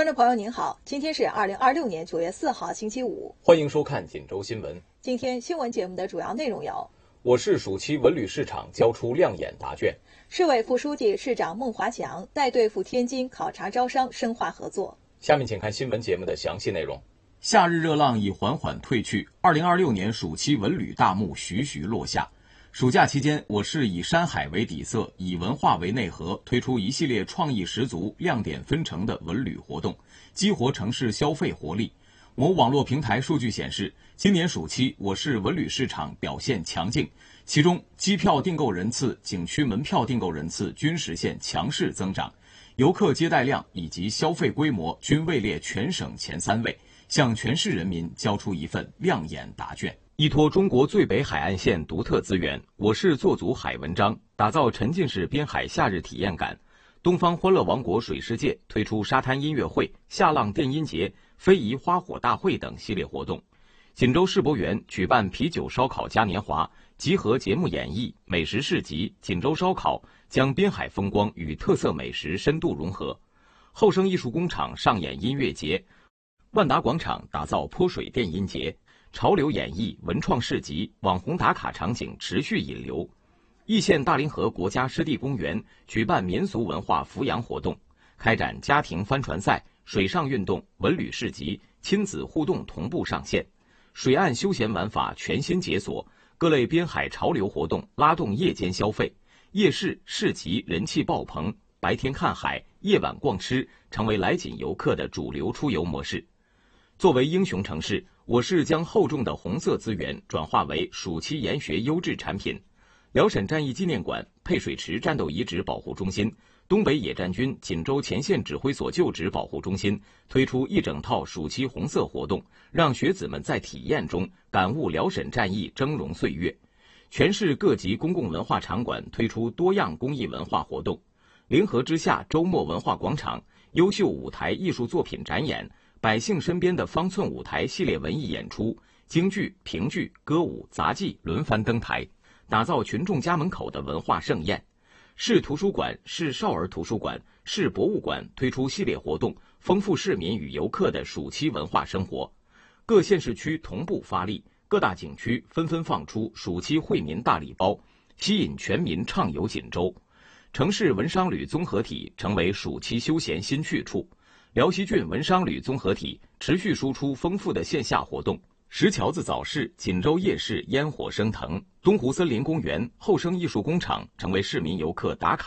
观众朋友您好，今天是2026年9月4号星期五， 欢迎收看锦州新闻。 今天新闻节目的主要内容有： 我市暑期文旅市场交出亮眼答卷， 市委副书记、市长孟华祥带队赴天津考察招商，深化合作。 下面请看新闻节目的详细内容。 夏日热浪已缓缓退去，2026年暑期文旅大幕徐徐落下。暑假期间，我市以山海为底色，以文化为内核，推出一系列创意十足、亮点纷呈的文旅活动，激活城市消费活力。某网络平台数据显示，今年暑期我市文旅市场表现强劲，其中机票订购人次、景区门票订购人次均实现强势增长，游客接待量以及消费规模均位列全省前3位，向全市人民交出一份亮眼答卷。依托中国最北海岸线独特资源，我市做足海文章，打造沉浸式边海夏日体验感。东方欢乐王国水世界推出沙滩音乐会、夏浪电音节、非遗花火大会等系列活动。锦州世博园举办啤酒烧烤嘉年华，集合节目演绎、美食市集、锦州烧烤，将边海风光与特色美食深度融合。后生艺术工厂上演音乐节，万达广场打造泼水电音节。潮流演绎、文创市集、网红打卡场景持续引流。易县大凌河国家湿地公园举办民俗文化扶阳活动，开展家庭帆船赛、水上运动、文旅市集、亲子互动同步上线。水岸休闲玩法全新解锁，各类边海潮流活动拉动夜间消费，夜市、市集人气爆棚，白天看海，夜晚逛吃，成为来锦游客的主流出游模式。作为英雄城市，我市将厚重的红色资源转化为暑期研学优质产品。辽沈战役纪念馆、配水池战斗遗址保护中心、东北野战军锦州前线指挥所旧址保护中心推出一整套暑期红色活动，让学子们在体验中感悟辽沈战役峥嵘岁月。全市各级公共文化场馆推出多样公益文化活动。灵河之下周末文化广场优秀舞台艺术作品展演，百姓身边的方寸舞台系列文艺演出，京剧、评剧、歌舞、杂技轮番登台，打造群众家门口的文化盛宴。市图书馆、市少儿图书馆、市博物馆推出系列活动，丰富市民与游客的暑期文化生活。各县市区同步发力，各大景区纷纷放出暑期惠民大礼包，吸引全民畅游锦州。城市文商旅综合体成为暑期休闲新去处。辽西郡文商旅综合体持续输出丰富的线下活动，石桥子早市、锦州夜市烟火升腾，东湖森林公园、后生艺术工厂成为市民游客打卡